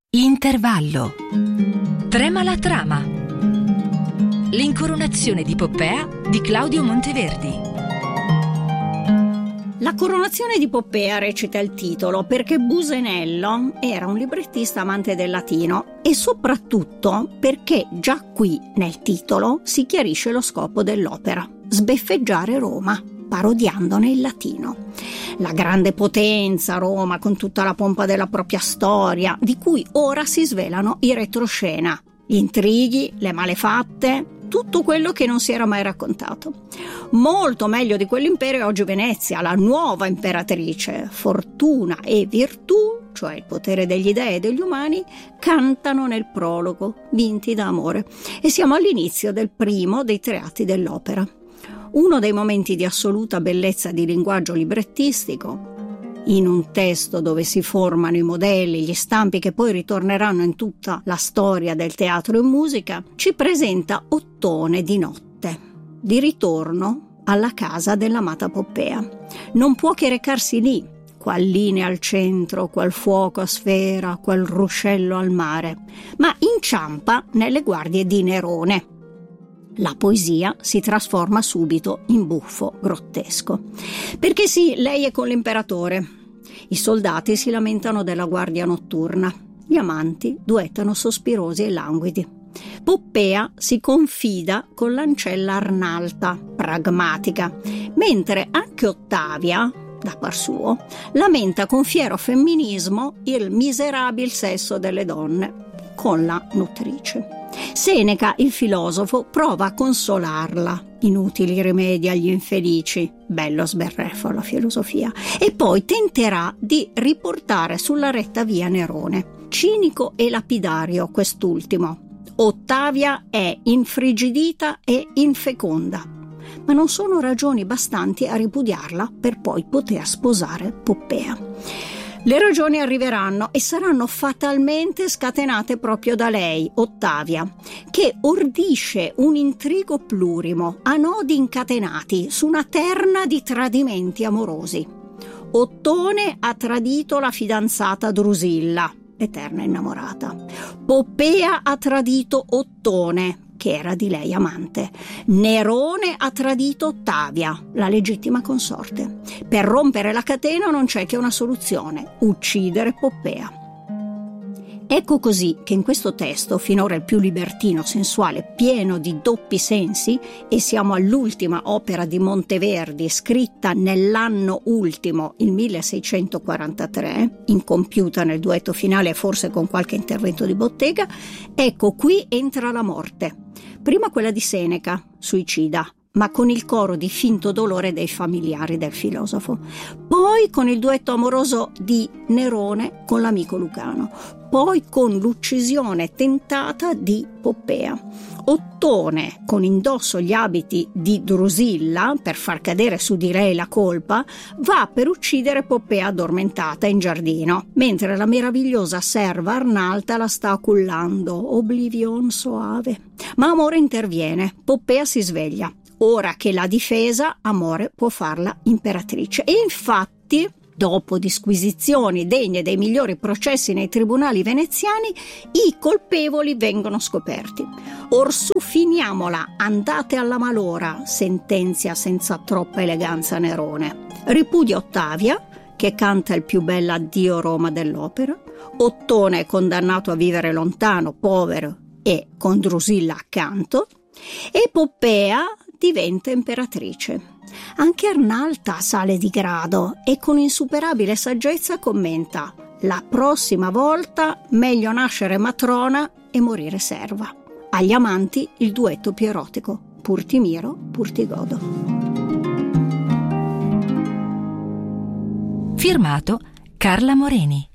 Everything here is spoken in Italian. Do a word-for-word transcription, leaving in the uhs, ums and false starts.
Intervallo. Trema la trama. L'incoronazione di Poppea di Claudio Monteverdi. La coronazione di Poppea recita il titolo perché Busenello era un librettista amante del latino e soprattutto perché già qui nel titolo si chiarisce lo scopo dell'opera: sbeffeggiare Roma, parodiandone il latino. La grande potenza Roma, con tutta la pompa della propria storia, di cui ora si svelano i retroscena, gli intrighi, le malefatte, tutto quello che non si era mai raccontato. Molto meglio di quell'impero è oggi Venezia, la nuova imperatrice. Fortuna e virtù, cioè il potere degli dei e degli umani, cantano nel prologo, vinti da amore. E siamo all'inizio del primo dei tre atti dell'opera. Uno dei momenti di assoluta bellezza di linguaggio librettistico, in un testo dove si formano i modelli, gli stampi che poi ritorneranno in tutta la storia del teatro e musica, ci presenta Ottone di notte, di ritorno alla casa dell'amata Poppea. Non può che recarsi lì, qual linea al centro, qual fuoco a sfera, qual ruscello al mare, ma inciampa nelle guardie di Nerone. La poesia si trasforma subito in buffo grottesco. Perché sì, lei è con l'imperatore. I soldati si lamentano della guardia notturna. Gli amanti duettano sospirosi e languidi. Poppea si confida con l'ancella Arnalta, pragmatica, mentre anche Ottavia, da par suo, lamenta con fiero femminismo il miserabile sesso delle donne con la nutrice. Seneca, il filosofo, prova a consolarla. Inutili rimedi agli infelici. Bello sberreffo la filosofia. E poi tenterà di riportare sulla retta via Nerone. Cinico e lapidario quest'ultimo. Ottavia è infrigidita e infeconda. Ma non sono ragioni bastanti a ripudiarla per poi poter sposare Poppea. Le ragioni arriveranno e saranno fatalmente scatenate proprio da lei, Ottavia, che ordisce un intrigo plurimo a nodi incatenati su una terna di tradimenti amorosi. Ottone ha tradito la fidanzata Drusilla, eterna innamorata. Poppea ha tradito Ottone, che era di lei amante. Nerone ha tradito Ottavia, la legittima consorte. Per rompere la catena non c'è che una soluzione: uccidere Poppea. Ecco così che in questo testo, finora il più libertino, sensuale, pieno di doppi sensi, e siamo all'ultima opera di Monteverdi, scritta nell'anno ultimo, il milleseicentoquarantatré, incompiuta nel duetto finale, forse con qualche intervento di bottega, ecco qui entra la morte. Prima quella di Seneca, suicida, ma con il coro di finto dolore dei familiari del filosofo. Poi con il duetto amoroso di Nerone con l'amico Lucano. Poi con l'uccisione tentata di Poppea. Ottone, con indosso gli abiti di Drusilla, per far cadere su di lei la colpa, va per uccidere Poppea addormentata in giardino, mentre la meravigliosa serva Arnalta la sta cullando, oblivion soave. Ma amore interviene, Poppea si sveglia. Ora che l'ha difesa, amore può farla imperatrice. E infatti, dopo disquisizioni degne dei migliori processi nei tribunali veneziani, i colpevoli vengono scoperti. Orsù finiamola, andate alla malora, sentenzia senza troppa eleganza Nerone. Ripudia Ottavia, che canta il più bel addio Roma dell'opera. Ottone è condannato a vivere lontano, povero e con Drusilla accanto. E Poppea diventa imperatrice. Anche Arnalta sale di grado e con insuperabile saggezza commenta: la prossima volta meglio nascere matrona e morire serva. Agli amanti il duetto più erotico: pur ti miro, pur ti godo. Firmato Carla Moreni.